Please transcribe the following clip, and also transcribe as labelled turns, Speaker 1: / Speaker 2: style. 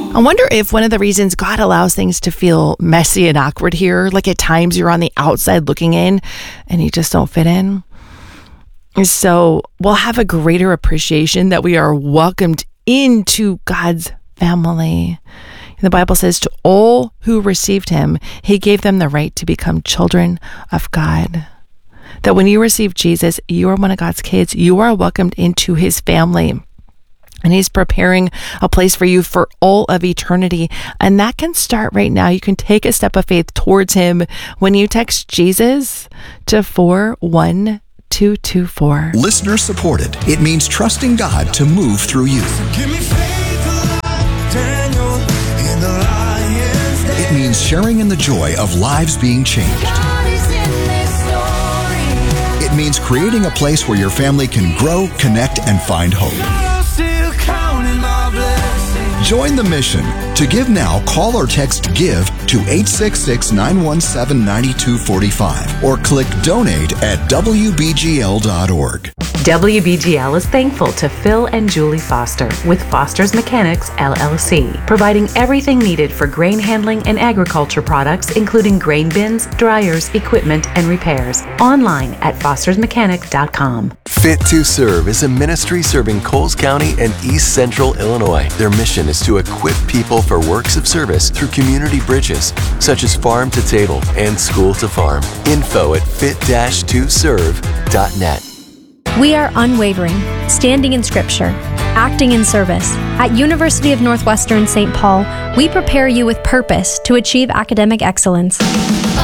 Speaker 1: I wonder if one of the reasons God allows things to feel messy and awkward here, like at times you're on the outside looking in and you just don't fit in, is so we'll have a greater appreciation that we are welcomed into God's family. The Bible says to all who received him, he gave them the right to become children of God. That when you receive Jesus, you are one of God's kids. You are welcomed into his family. And he's preparing a place for you for all of eternity. And that can start right now. You can take a step of faith towards him when you text Jesus to 41224.
Speaker 2: Listener supported. It means trusting God to move through you. It means sharing in the joy of lives being changed. It means creating a place where your family can grow, connect, and find hope. Join the mission. To give now, call or text GIVE to 866-917-9245 or click donate at WBGL.org.
Speaker 3: WBGL is thankful to Phil and Julie Foster with Foster's Mechanics, LLC, providing everything needed for grain handling and agriculture products, including grain bins, dryers, equipment, and repairs. Online at fostersmechanic.com.
Speaker 4: Fit to Serve is a ministry serving Coles County and East Central Illinois. Their mission is to equip people for works of service through community bridges, such as Farm to Table and School to Farm. Info at fit-to-serve.net.
Speaker 5: We are unwavering, standing in Scripture, acting in service. At University of Northwestern St. Paul, we prepare you with purpose to achieve academic excellence.